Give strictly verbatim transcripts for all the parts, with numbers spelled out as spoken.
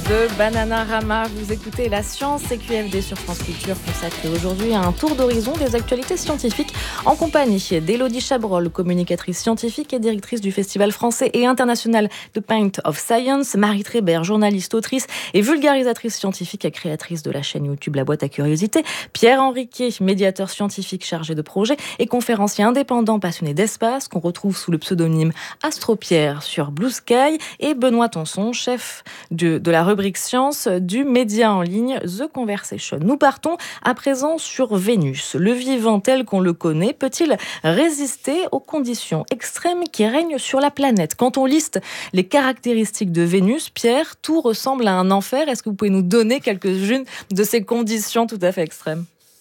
de Bananarama. Vous écoutez La Science C Q F D sur France Culture, consacré aujourd'hui à un tour d'horizon des actualités scientifiques en compagnie d'Élodie Chabrol, communicatrice scientifique et directrice du Festival français et international de Paint of Science, Marie Trébert, journaliste, autrice et vulgarisatrice scientifique et créatrice de la chaîne YouTube La Boîte à Curiosités, Pierre Henriquet, médiateur scientifique chargé de projet et conférencier indépendant passionné d'espace qu'on retrouve sous le pseudonyme Astro-Pierre sur Blue Sky, et Benoît Tonson, chef de, de la rubrique science du média en ligne The Conversation. Nous partons à présent sur Vénus. Le vivant tel qu'on le connaît peut-il résister aux conditions extrêmes qui règnent sur la planète? Quand on liste les caractéristiques de Vénus, Pierre, tout ressemble à un enfer. Est-ce que vous pouvez nous donner quelques-unes de ces conditions tout à fait extrêmes?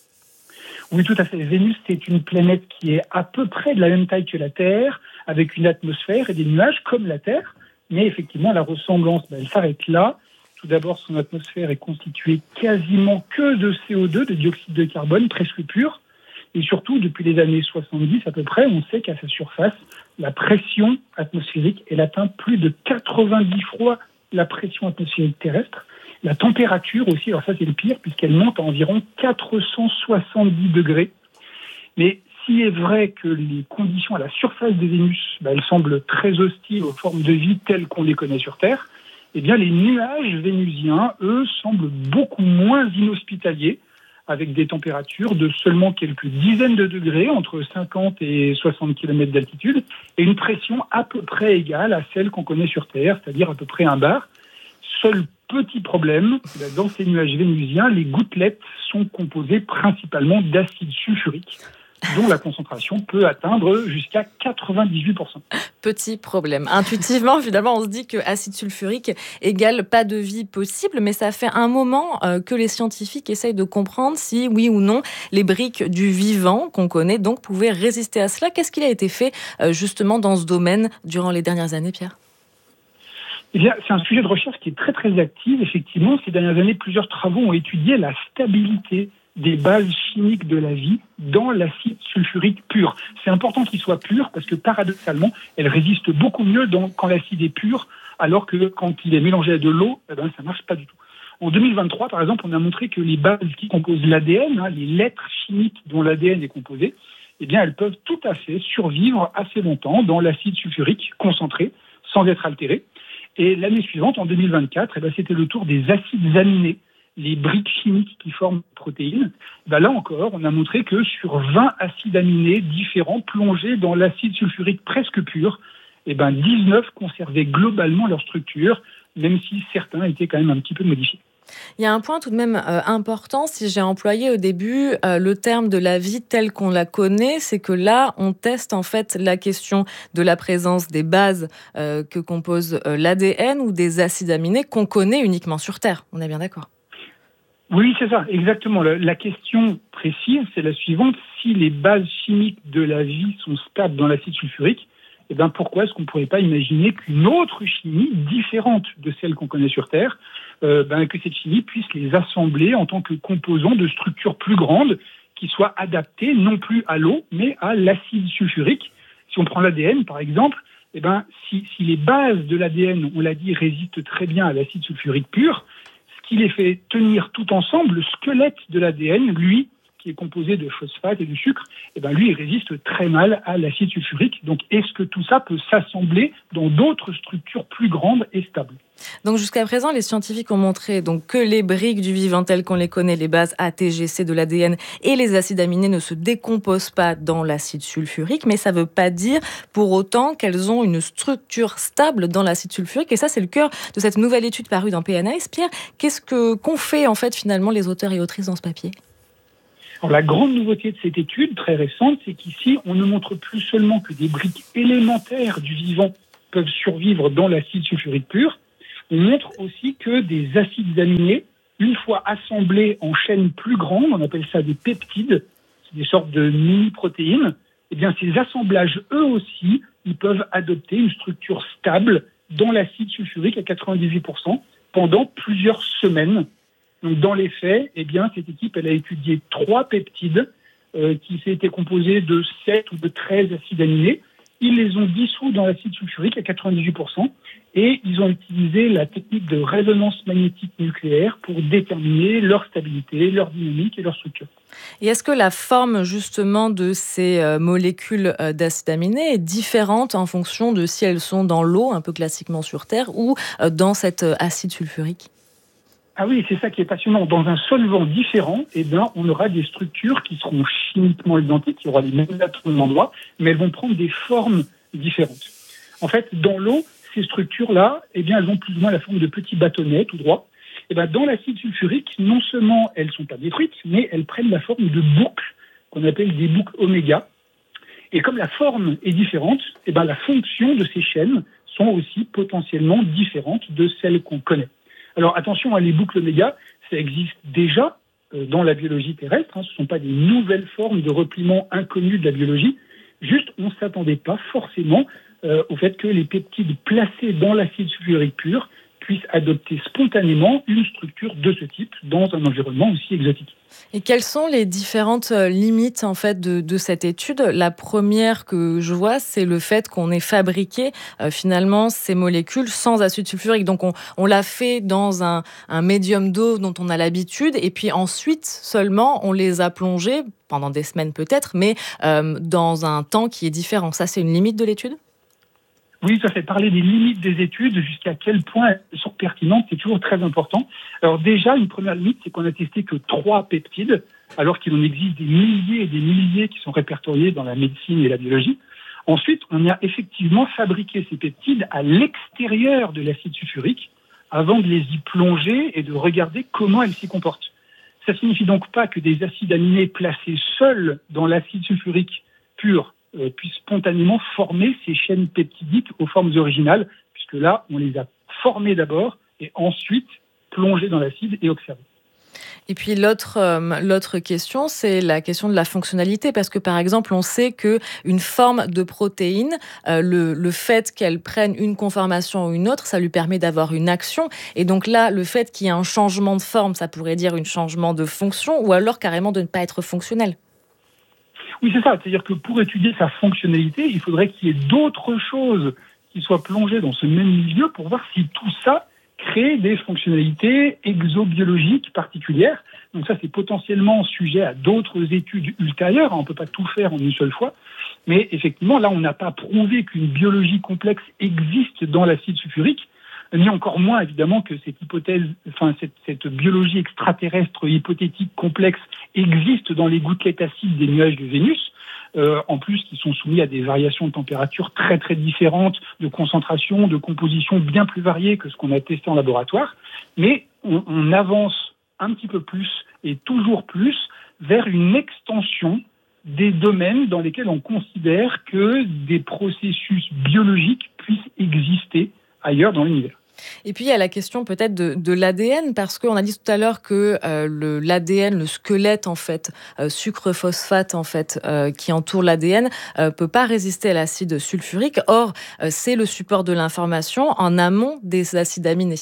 Oui, tout à fait. Vénus, c'est une planète qui est à peu près de la même taille que la Terre, avec une atmosphère et des nuages comme la Terre. Mais effectivement, la ressemblance, ben, elle s'arrête là. Tout d'abord, son atmosphère est constituée quasiment que de C O deux, de dioxyde de carbone, presque pur. Et surtout, depuis les années soixante-dix à peu près, on sait qu'à sa surface, la pression atmosphérique, elle atteint plus de quatre-vingt-dix fois la pression atmosphérique terrestre. La température aussi, alors ça c'est le pire, puisqu'elle monte à environ quatre cent soixante-dix degrés. Mais s'il est vrai que les conditions à la surface de Vénus, bah, elles semblent très hostiles aux formes de vie telles qu'on les connaît sur Terre, eh bien les nuages vénusiens, eux, semblent beaucoup moins inhospitaliers, avec des températures de seulement quelques dizaines de degrés, entre cinquante et soixante kilomètres d'altitude, et une pression à peu près égale à celle qu'on connaît sur Terre, c'est-à-dire à peu près un bar. Seul petit problème, dans ces nuages vénusiens, les gouttelettes sont composées principalement d'acide sulfurique, dont la concentration peut atteindre jusqu'à quatre-vingt-dix-huit pour cent. Petit problème. Intuitivement, finalement, on se dit que acide sulfurique égale pas de vie possible, mais ça fait un moment euh, que les scientifiques essayent de comprendre si, oui ou non, les briques du vivant qu'on connaît donc pouvaient résister à cela. Qu'est-ce qu'il a été fait euh, justement dans ce domaine durant les dernières années, Pierre ? Eh bien, c'est un sujet de recherche qui est très très actif. Effectivement, ces dernières années, plusieurs travaux ont étudié la stabilité des bases chimiques de la vie dans l'acide sulfurique pur. C'est important qu'il soit pur parce que paradoxalement, elle résiste beaucoup mieux dans, quand l'acide est pur, alors que quand il est mélangé à de l'eau, eh ben, ça ne marche pas du tout. En deux mille vingt-trois, par exemple, on a montré que les bases qui composent l'A D N, hein, les lettres chimiques dont l'A D N est composé, eh bien, elles peuvent tout à fait survivre assez longtemps dans l'acide sulfurique concentré, sans être altérées. Et l'année suivante, en deux mille vingt-quatre, eh ben, c'était le tour des acides aminés, les briques chimiques qui forment les protéines. Ben là encore, on a montré que sur vingt acides aminés différents plongés dans l'acide sulfurique presque pur, eh ben dix-neuf conservaient globalement leur structure, même si certains étaient quand même un petit peu modifiés. Il y a un point tout de même euh, important, si j'ai employé au début euh, le terme de la vie telle qu'on la connaît, c'est que là, on teste en fait la question de la présence des bases euh, que compose euh, l'A D N ou des acides aminés qu'on connaît uniquement sur Terre. On est bien d'accord ? Oui, c'est ça, exactement. La, la question précise, c'est la suivante. Si les bases chimiques de la vie sont stables dans l'acide sulfurique, eh ben pourquoi est-ce qu'on ne pourrait pas imaginer qu'une autre chimie, différente de celle qu'on connaît sur Terre, euh, ben, que cette chimie puisse les assembler en tant que composants de structures plus grandes qui soient adaptées non plus à l'eau, mais à l'acide sulfurique. Si on prend l'A D N, par exemple, eh ben, si, si les bases de l'A D N, on l'a dit, résistent très bien à l'acide sulfurique pur, ce qui les fait tenir tout ensemble, le squelette de l'A D N, lui, qui est composé de phosphate et de sucre, eh ben lui, il résiste très mal à l'acide sulfurique. Donc, est-ce que tout ça peut s'assembler dans d'autres structures plus grandes et stables ? Donc, jusqu'à présent, les scientifiques ont montré donc, que les briques du vivant telles qu'on les connaît, les bases A, T, G, C de l'A D N et les acides aminés ne se décomposent pas dans l'acide sulfurique, mais ça ne veut pas dire pour autant qu'elles ont une structure stable dans l'acide sulfurique. Et ça, c'est le cœur de cette nouvelle étude parue dans P N A S. Pierre, qu'est-ce que, qu'ont fait en fait finalement les auteurs et autrices dans ce papier ? Alors, la grande nouveauté de cette étude, très récente, c'est qu'ici, on ne montre plus seulement que des briques élémentaires du vivant peuvent survivre dans l'acide sulfurique pur, on montre aussi que des acides aminés, une fois assemblés en chaînes plus grandes, on appelle ça des peptides, c'est des sortes de mini-protéines, eh bien, ces assemblages, eux aussi, ils peuvent adopter une structure stable dans l'acide sulfurique à quatre-vingt-dix-huit pour cent pendant plusieurs semaines. Donc, dans les faits, eh bien, cette équipe, elle a étudié trois peptides euh, qui s'étaient composés de sept ou de treize acides aminés Ils les ont dissous dans l'acide sulfurique à quatre-vingt-dix-huit pour cent et ils ont utilisé la technique de résonance magnétique nucléaire pour déterminer leur stabilité, leur dynamique et leur structure. Et est-ce que la forme justement de ces euh, molécules euh, d'acide aminé est différente en fonction de si elles sont dans l'eau, un peu classiquement sur Terre, ou euh, dans cet euh, acide sulfurique ? Ah oui, c'est ça qui est passionnant. Dans un solvant différent, eh bien, on aura des structures qui seront chimiquement identiques, il y aura les mêmes atomes d'endroit, mais elles vont prendre des formes différentes. En fait, dans l'eau, ces structures-là, eh bien, elles ont plus ou moins la forme de petits bâtonnets tout droit. Eh bien, dans l'acide sulfurique, non seulement elles ne sont pas détruites, mais elles prennent la forme de boucles, qu'on appelle des boucles oméga. Et comme la forme est différente, eh bien, la fonction de ces chaînes sont aussi potentiellement différentes de celles qu'on connaît. Alors attention, les boucles oméga, ça existe déjà euh, dans la biologie terrestre. Hein, ce ne sont pas des nouvelles formes de repliement inconnues de la biologie. Juste, on ne s'attendait pas forcément euh, au fait que les peptides placés dans l'acide sulfurique pur puissent adopter spontanément une structure de ce type dans un environnement aussi exotique. Et quelles sont les différentes limites en fait de, de cette étude ? La première que je vois, c'est le fait qu'on ait fabriqué euh, finalement ces molécules sans acide sulfurique. Donc on, on l'a fait dans un, un médium d'eau dont on a l'habitude, et puis ensuite seulement on les a plongés pendant des semaines peut-être, mais euh, dans un temps qui est différent. Ça, c'est une limite de l'étude ? Oui, ça fait parler des limites des études, jusqu'à quel point elles sont pertinentes, c'est toujours très important. Alors déjà, une première limite, c'est qu'on a testé que trois peptides, alors qu'il en existe des milliers et des milliers qui sont répertoriés dans la médecine et la biologie. Ensuite, on a effectivement fabriqué ces peptides à l'extérieur de l'acide sulfurique, avant de les y plonger et de regarder comment elles s'y comportent. Ça signifie donc pas que des acides aminés placés seuls dans l'acide sulfurique pur Euh, puissent spontanément former ces chaînes peptidiques aux formes originales, puisque là, on les a formées d'abord et ensuite plongées dans l'acide et observées. Et puis l'autre, euh, l'autre question, c'est la question de la fonctionnalité, parce que par exemple, on sait qu'une forme de protéine, euh, le, le fait qu'elle prenne une conformation ou une autre, ça lui permet d'avoir une action. Et donc là, le fait qu'il y ait un changement de forme, ça pourrait dire un changement de fonction, ou alors carrément de ne pas être fonctionnel. Oui, c'est ça. C'est-à-dire que pour étudier sa fonctionnalité, il faudrait qu'il y ait d'autres choses qui soient plongées dans ce même milieu pour voir si tout ça crée des fonctionnalités exobiologiques particulières. Donc ça, c'est potentiellement sujet à d'autres études ultérieures. On ne peut pas tout faire en une seule fois. Mais effectivement, là, on n'a pas prouvé qu'une biologie complexe existe dans l'acide sulfurique, ni encore moins, évidemment, que cette hypothèse, enfin, cette, cette biologie extraterrestre hypothétique complexe existe dans les gouttelettes acides des nuages de Vénus, euh, en plus qui sont soumis à des variations de température très très différentes, de concentration, de composition bien plus variées que ce qu'on a testé en laboratoire. Mais on, on avance un petit peu plus et toujours plus vers une extension des domaines dans lesquels on considère que des processus biologiques puissent exister ailleurs dans l'univers. Et puis, il y a la question peut-être de, de l'A D N, parce qu'on a dit tout à l'heure que euh, le, l'A D N, le squelette, en fait, euh, sucre-phosphate, en fait, euh, qui entoure l'A D N, euh, peut pas résister à l'acide sulfurique. Or, euh, c'est le support de l'information en amont des acides aminés.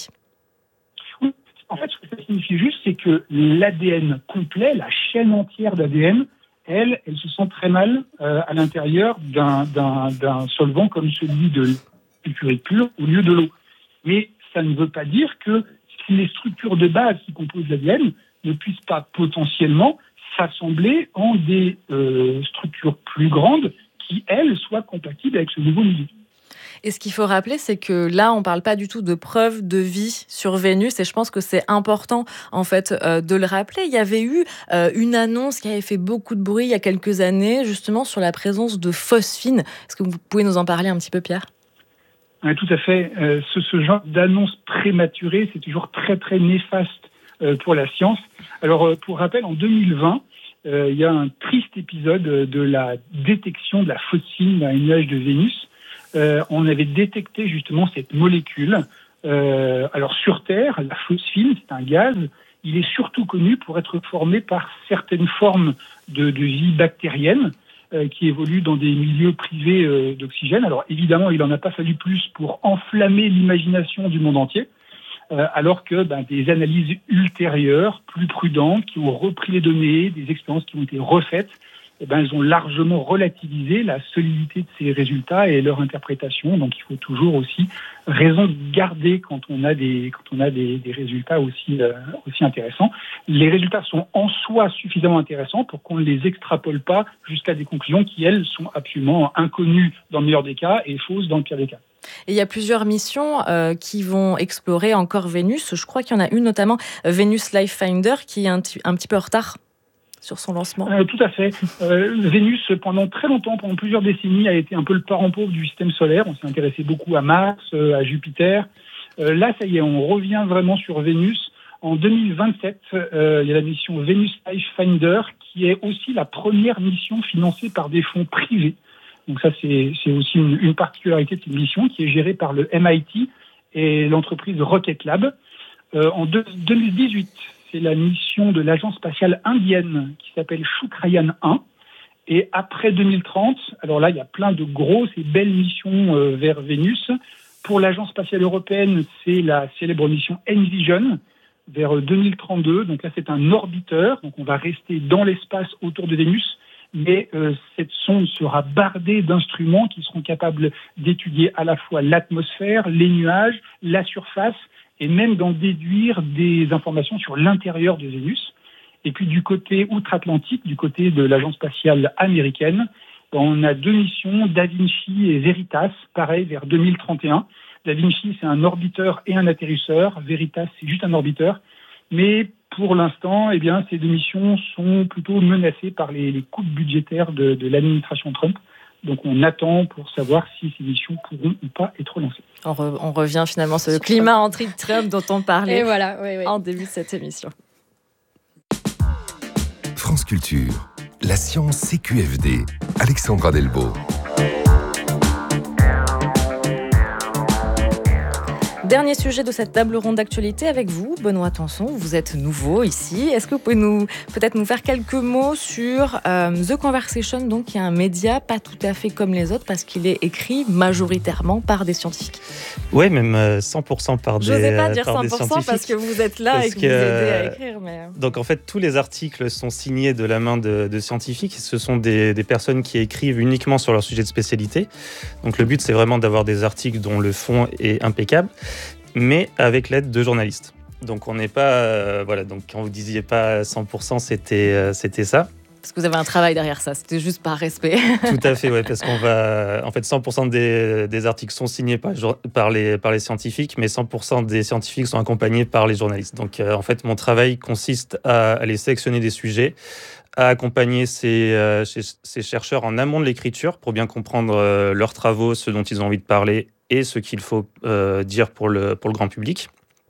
Oui, en fait, ce que ça signifie juste, c'est que l'A D N complet, la chaîne entière d'A D N, elle, elle se sent très mal euh, à l'intérieur d'un, d'un, d'un solvant comme celui de sulfurique pur au lieu de l'eau. Mais ça ne veut pas dire que les structures de base qui composent l'A D N ne puissent pas potentiellement s'assembler en des euh, structures plus grandes qui, elles, soient compatibles avec ce nouveau milieu. Et ce qu'il faut rappeler, c'est que là, on ne parle pas du tout de preuves de vie sur Vénus, et je pense que c'est important en fait euh, de le rappeler. Il y avait eu euh, une annonce qui avait fait beaucoup de bruit il y a quelques années, justement sur la présence de phosphine. Est-ce que vous pouvez nous en parler un petit peu, Pierre ? Oui, tout à fait. Euh, ce, ce genre d'annonce prématurée, c'est toujours très très néfaste euh, pour la science. Alors, euh, pour rappel, en deux mille vingt, euh, il y a un triste épisode de la détection de la phosphine dans un nuage de Vénus. Euh, on avait détecté justement cette molécule. Euh, alors sur Terre, la phosphine, c'est un gaz. Il est surtout connu pour être formé par certaines formes de, de vie bactérienne euh, qui évoluent dans des milieux privés euh, d'oxygène. Alors évidemment, il n'en a pas fallu plus pour enflammer l'imagination du monde entier, euh, alors que ben, des analyses ultérieures, plus prudentes, qui ont repris les données, des expériences qui ont été refaites, eh ben, elles ont largement relativisé la solidité de ces résultats et leur interprétation. Donc, il faut toujours aussi raison de garder quand on a des, quand on a des, des résultats aussi, euh, aussi intéressants. Les résultats sont en soi suffisamment intéressants pour qu'on ne les extrapole pas jusqu'à des conclusions qui, elles, sont absolument inconnues dans le meilleur des cas et fausses dans le pire des cas. Et il y a plusieurs missions euh, qui vont explorer encore Vénus. Je crois qu'il y en a une, notamment Venus Life Finder, qui est un, t- un petit peu en retard sur son lancement. Euh, tout à fait. Euh, Vénus, pendant très longtemps, pendant plusieurs décennies, a été un peu le parent pauvre du système solaire. On s'est intéressé beaucoup à Mars, euh, à Jupiter. Euh, là, ça y est, on revient vraiment sur Vénus. En deux mille vingt-sept, euh, il y a la mission Venus Life Finder, qui est aussi la première mission financée par des fonds privés. Donc ça, c'est, c'est aussi une, une particularité de cette mission qui est gérée par le M I T et l'entreprise Rocket Lab. Euh, en deux, deux mille dix-huit, c'est la mission de l'agence spatiale indienne qui s'appelle Shukrayan un. Et après deux mille trente, alors là, il y a plein de grosses et belles missions euh, vers Vénus. Pour l'agence spatiale européenne, c'est la célèbre mission Envision vers deux mille trente-deux. Donc là, c'est un orbiteur. Donc on va rester dans l'espace autour de Vénus. Mais euh, cette sonde sera bardée d'instruments qui seront capables d'étudier à la fois l'atmosphère, les nuages, la surface, et même d'en déduire des informations sur l'intérieur de Vénus. Et puis du côté outre-Atlantique, du côté de l'agence spatiale américaine, on a deux missions, Da Vinci et Veritas, pareil, vers deux mille trente et un. Da Vinci, c'est un orbiteur et un atterrisseur. Veritas, c'est juste un orbiteur. Mais pour l'instant, eh bien, ces deux missions sont plutôt menacées par les, les coupes budgétaires de, de l'administration Trump. Donc on attend pour savoir si ces missions pourront ou pas être lancées. On, re, on revient finalement sur le climat anti-Trump dont on parlait voilà, oui, oui. en début de cette émission. France Culture, la science C Q F D, Alexandra Delbo. Dernier sujet de cette table ronde d'actualité avec vous, Benoît Tanson. Vous êtes nouveau ici. Est-ce que vous pouvez nous, peut-être nous faire quelques mots sur euh, The Conversation, donc, qui est un média pas tout à fait comme les autres parce qu'il est écrit majoritairement par des scientifiques. Oui, même cent pour cent par des scientifiques. Je n'osais pas dire cent pour cent parce que vous êtes là et que, que vous aidez à écrire. Mais... Donc en fait, tous les articles sont signés de la main de, de scientifiques. Ce sont des, des personnes qui écrivent uniquement sur leur sujet de spécialité. Donc le but, c'est vraiment d'avoir des articles dont le fond est impeccable, mais avec l'aide de journalistes. Donc on n'est pas... Euh, voilà, donc quand vous disiez pas cent pour cent, c'était, euh, c'était ça. Parce que vous avez un travail derrière ça, c'était juste par respect. Tout à fait, ouais, parce qu'on va... En fait, cent pour cent des, des articles sont signés par, par, les, par les scientifiques, mais cent pour cent des scientifiques sont accompagnés par les journalistes. Donc euh, en fait, mon travail consiste à aller sélectionner des sujets, à accompagner ces, euh, ces, ces chercheurs en amont de l'écriture pour bien comprendre euh, leurs travaux, ce dont ils ont envie de parler et ce qu'il faut euh, dire pour le, pour le grand public.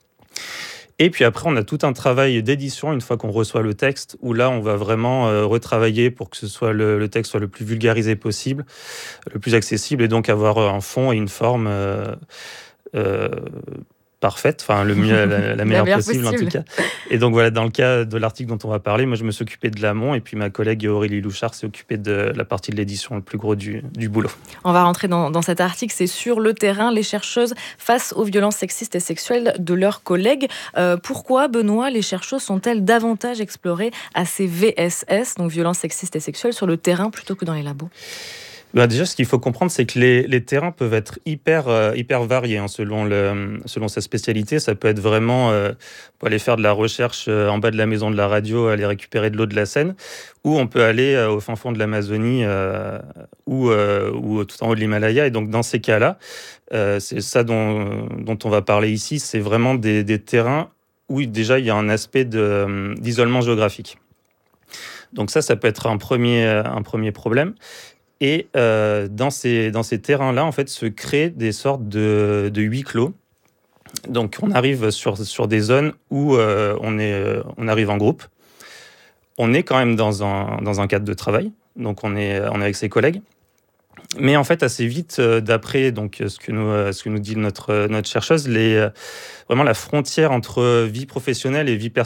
Et puis après, on a tout un travail d'édition une fois qu'on reçoit le texte, où là, on va vraiment euh, retravailler pour que ce soit le, le texte soit le plus vulgarisé possible, le plus accessible, et donc avoir un fond et une forme euh, euh, parfaite, enfin le mieux, la, la meilleure la possible, possible en tout cas. Et donc voilà, dans le cas de l'article dont on va parler, moi je me suis occupé de l'amont, et puis ma collègue Aurélie Louchard s'est occupée de la partie de l'édition, le plus gros du, du boulot. On va rentrer dans, dans cet article, c'est sur le terrain, les chercheuses face aux violences sexistes et sexuelles de leurs collègues. Euh, pourquoi, Benoît, les chercheuses sont-elles davantage explorées à ces V S S, donc violences sexistes et sexuelles, sur le terrain plutôt que dans les labos ? Bah déjà, ce qu'il faut comprendre, c'est que les, les terrains peuvent être hyper, euh, hyper variés hein, selon, le, selon sa spécialité. Ça peut être vraiment euh, pour aller faire de la recherche euh, en bas de la maison de la radio, aller récupérer de l'eau de la Seine, ou on peut aller euh, au fin fond de l'Amazonie euh, ou, euh, ou tout en haut de l'Himalaya. Et donc, dans ces cas-là, euh, c'est ça dont, dont on va parler ici, c'est vraiment des, des terrains où déjà il y a un aspect de, d'isolement géographique. Donc ça, ça peut être un premier, un premier problème. Et euh, dans ces, dans ces terrains-là, en fait, se créent des sortes de, de huis clos. Donc, on arrive sur, sur des zones où euh, on, est, on arrive en groupe. On est quand même dans un, dans un cadre de travail. Donc, on est, on est avec ses collègues. Mais en fait, assez vite, d'après donc, ce, que nous, ce que nous dit notre, notre chercheuse, les, vraiment la frontière entre vie professionnelle et vie personnelle